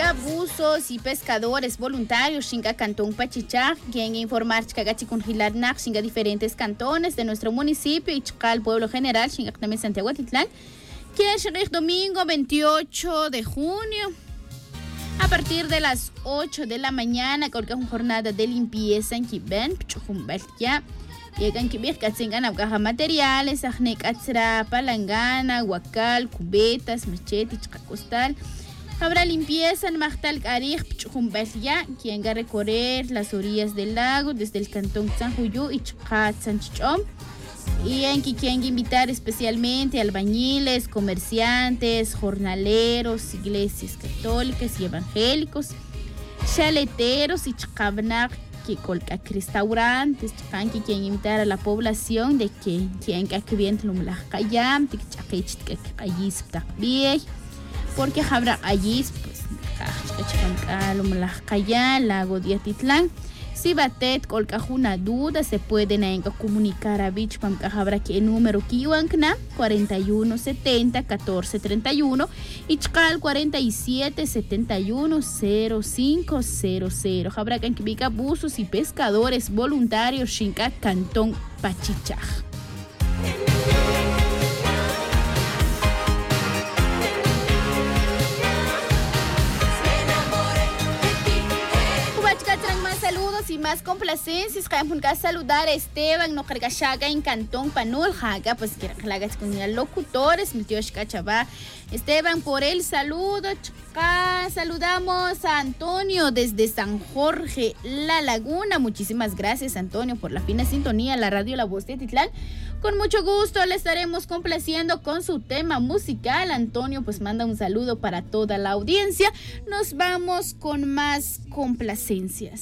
Cankibika, buzos y pescadores voluntarios, Xinga Cantón Pachichá, quien informar Chicagachikunjilarnak, Xinga diferentes cantones de nuestro municipio y Chical Pueblo General, Xinga también Santiago Titlán, que es el domingo 28 de junio. A partir de las 8 de la mañana, con una jornada de limpieza en Kiben, Pichujumbeltia. Llegan que tengan caja materiales, ajnek atzra, palangana, huacal, cubetas, machete, chacostal. Habrá limpieza en Mahtal Arij, Pichujumbeltia, quien va a recorrer las orillas del lago desde el cantón San Juyu y Chachat San Chichom. Y en que quieren invitar especialmente albañiles, comerciantes, jornaleros, iglesias católicas y evangélicos, chaleteros y chacabnak, que colca restaurantes, que quieren invitar a la población de que quieren que bien lumlah kayam, que chakich que kayis takbieh, porque habrá allí pues lumlah kayam, lago de Atitlán. Si batet colca una duda, se pueden comunicar a Bichpam Cahabra que el número Kiwankna 4170 1431 y Chcal 4771 0500. Habrá que pica buzos y pescadores voluntarios Xinca Cantón Pachichaj. Saludos y más complacencias. Queremos saludar a Esteban, no carga en Cantón Panul, jaga, pues que relagas con los locutores, mi tío Xcachabá. Esteban, por el saludo. Saludamos a Antonio desde San Jorge, La Laguna. Muchísimas gracias, Antonio, por la fina sintonía, la radio La Voz de Atitlán. Con mucho gusto le estaremos complaciendo con su tema musical. Antonio pues manda un saludo para toda la audiencia. Nos vamos con más complacencias.